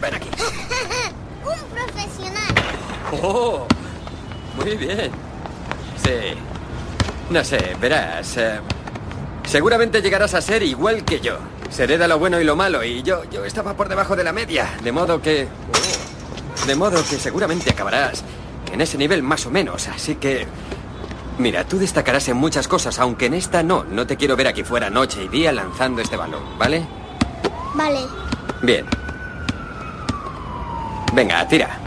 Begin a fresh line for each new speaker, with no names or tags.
ven aquí.
Un profesional.
¡Oh! Muy bien. Sí. No sé, verás. Seguramente llegarás a ser igual que yo. Se hereda lo bueno y lo malo y yo estaba por debajo de la media. De modo que seguramente acabarás en ese nivel más o menos. Así que... Mira, tú destacarás en muchas cosas, aunque en esta no. No te quiero ver aquí fuera noche y día lanzando este balón, ¿vale?
Vale.
Bien. Venga, tira.